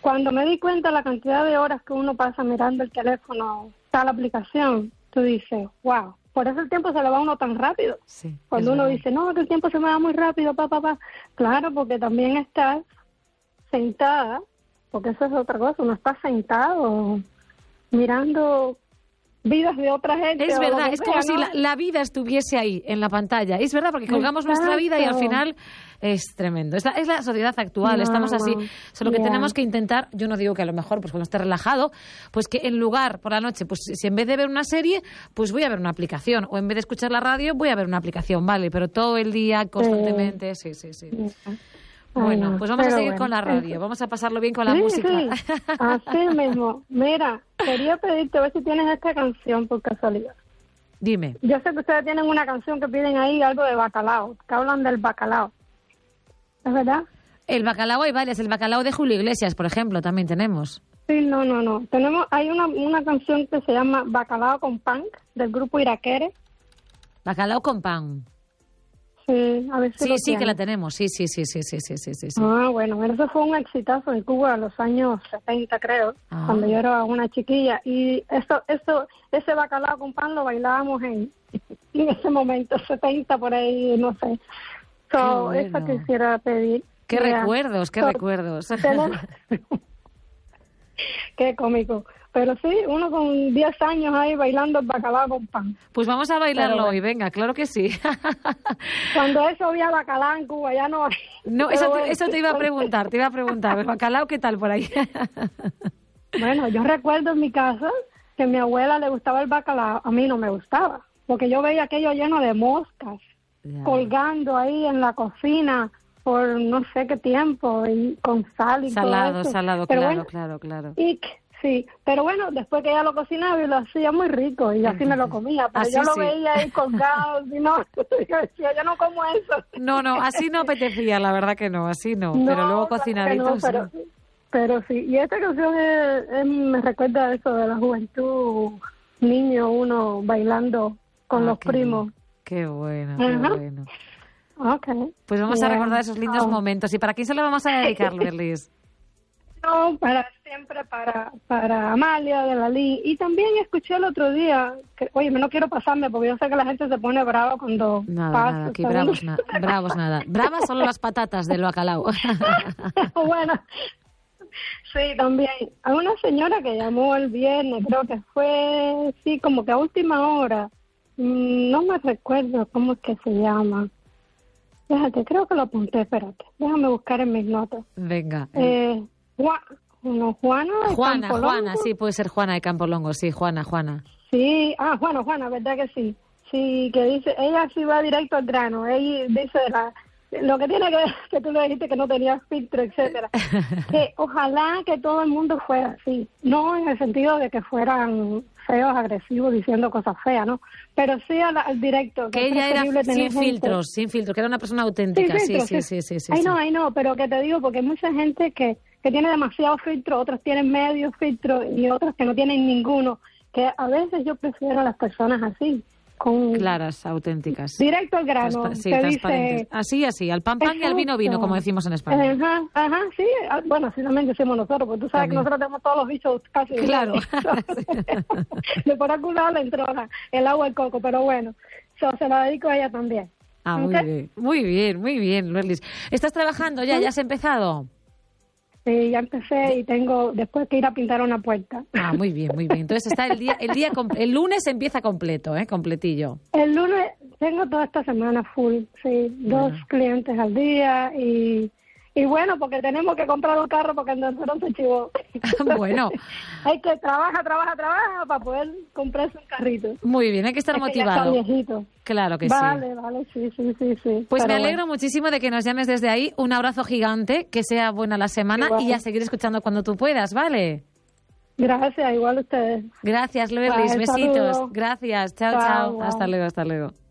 cuando me di cuenta la cantidad de horas que uno pasa mirando el teléfono, tal aplicación, tú dices, wow, por eso el tiempo se le va a uno tan rápido. Sí, Cuando uno dice, no, que el tiempo se me va muy rápido, Claro, porque también estás sentada, porque eso es otra cosa, uno está sentado mirando vidas de otra gente. Es verdad, es como sea, si ¿no? la vida estuviese ahí, en la pantalla. Es verdad, porque colgamos nuestra vida y al final es tremendo. Es la sociedad actual, estamos así. Solo que tenemos que intentar, yo no digo que a lo mejor, pues cuando esté relajado, pues que en lugar, por la noche, pues si en vez de ver una serie, pues voy a ver una aplicación. O en vez de escuchar la radio, voy a ver una aplicación, ¿vale? Pero todo el día, constantemente, sí. Bueno, pues vamos a seguir con la radio, vamos a pasarlo bien con la música. Sí, así mismo. Mira, quería pedirte a ver si tienes esta canción por casualidad. Dime. Yo sé que ustedes tienen una canción que piden ahí algo de bacalao, que hablan del bacalao. ¿Es verdad? El bacalao hay varias, el bacalao de Julio Iglesias, por ejemplo, también tenemos. Sí, no. Hay una canción que se llama Bacalao con Pan, del grupo Iraquere. Bacalao con pan. Sí, a ver si Sí, que la tenemos, sí. Ah, bueno, eso fue un exitazo en Cuba en los años 70, creo, cuando yo era una chiquilla. Y ese bacalao con pan lo bailábamos en ese momento, 70 por ahí, no sé. Bueno. Eso quisiera pedir. Qué recuerdos. Qué cómico. Pero sí, uno con 10 años ahí bailando el bacalao con pan. Pues vamos a bailarlo hoy, venga, claro que sí. Cuando eso había bacalao en Cuba, ya no hay. No, eso te iba a preguntar, ¿el bacalao qué tal por ahí? Bueno, yo recuerdo en mi casa que a mi abuela le gustaba el bacalao, a mí no me gustaba, porque yo veía aquello lleno de moscas, colgando ahí en la cocina por no sé qué tiempo, y con sal y todo eso. Salado, pero claro. Sí, pero bueno, después que ella lo cocinaba y lo hacía muy rico y así me lo comía, pero yo lo veía ahí colgado y no, yo decía, yo no como eso. No, así no apetecía, la verdad que no, así no, pero luego cocinadito claro pero sí, y esta canción me recuerda eso de la juventud, niño uno bailando con los primos. Qué bueno, Okay. Pues vamos a recordar esos lindos momentos. ¿Y para quién se lo vamos a dedicar, Merlis? No, para siempre, para Amalia de Lalí. Y también escuché el otro día, oye, no quiero pasarme porque yo sé que la gente se pone brava cuando Nada, aquí bravos nada. Bravas solo las patatas del bacalao. Bueno, sí, también. Hay una señora que llamó el viernes, creo que fue, sí, como que a última hora. No me recuerdo cómo es que se llama. Déjate, creo que lo apunté, espérate. Déjame buscar en mis notas. Venga. Juana, sí, puede ser Juana de Campolongo, sí, Juana. Sí, Juana, ¿verdad que sí? Sí, que dice, ella sí va directo al grano, ella dice lo que tiene que tú le dijiste que no tenía filtro, etcétera. Que ojalá que todo el mundo fuera así, no en el sentido de que fueran feos, agresivos, diciendo cosas feas, ¿no? Pero sí al directo. Que ella era sin filtros, que era una persona auténtica, sí. Ay, no, pero que te digo, porque hay mucha gente que tiene demasiado filtro, otros tienen medio filtro y otros que no tienen ninguno, que a veces yo prefiero a las personas así, con claras, auténticas. Directo al grano. Sí, transparentes. Dice, así, al pan y al vino, como decimos en España. Ajá, sí. Bueno, así también decimos nosotros, porque tú sabes que nosotros tenemos todos los bichos casi. Claro. De por algún lado le entró el agua al coco, pero bueno, se la dedico a ella también. Muy bien, Merlis. ¿Estás trabajando ya? ¿Ya has empezado? Sí, ya empecé y tengo después que ir a pintar una puerta. Muy bien. Entonces está el lunes empieza completo, completillo. El lunes tengo toda esta semana full, sí, 2 clientes al día y bueno, porque tenemos que comprar un carro porque el nosotros se chivó. Bueno. Hay que trabaja para poder comprarse un carrito. Muy bien, hay que estar motivado. Ya está viejito. Claro que vale, sí. Pues pero me alegro muchísimo de que nos llames desde ahí. Un abrazo gigante, que sea buena la semana y a seguir escuchando cuando tú puedas, ¿vale? Gracias, igual ustedes. Gracias, Merlis, besitos. Saludos. Gracias, chao. Hasta luego.